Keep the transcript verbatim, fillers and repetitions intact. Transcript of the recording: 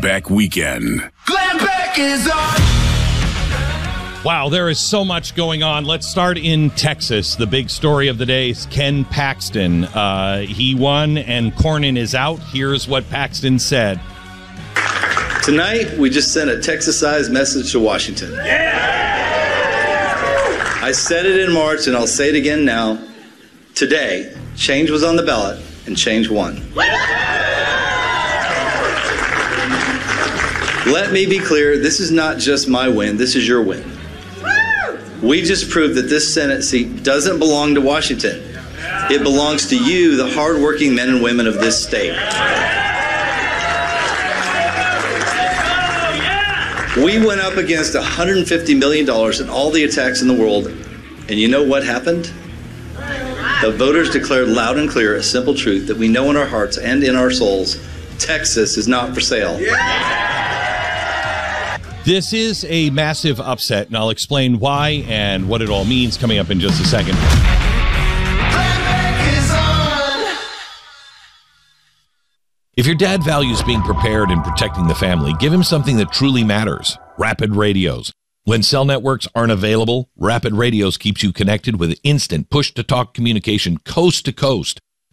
Beck Weekend. Glenn Beck is on. Wow, there is so much going on. Let's start in Texas. The big story of the day is Ken Paxton. Uh, he won and Cornyn is out. Here's what Paxton said. Tonight, we just sent a Texas-sized message to Washington. Yeah! I said it in March, and I'll say it again now. Today, change was on the ballot, and change won. Let me be clear, this is not just my win, this is your win. We just proved that this Senate seat doesn't belong to Washington. It belongs to you, the hardworking men and women of this state. We went up against one hundred fifty million dollars in all the attacks in the world, and you know what happened? The voters declared loud and clear a simple truth that we know in our hearts and in our souls: Texas is not for sale. This is a massive upset, and I'll explain why and what it all means coming up in just a second. If your dad values being prepared and protecting the family, give him something that truly matters: Rapid Radios. When cell networks aren't available, Rapid Radios keeps you connected with instant push-to-talk communication coast to coast.